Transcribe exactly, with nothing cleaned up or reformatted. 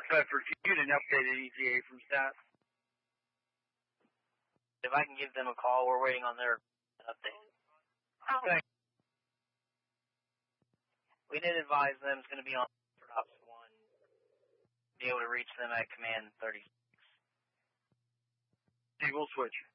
Bedford, can you get an updated E T A from staff? If I can give them a call, we're waiting on their update. Okay. We did advise them it's going to be on for Ops one. Be able to reach them at command thirty-six. Okay, we'll switch.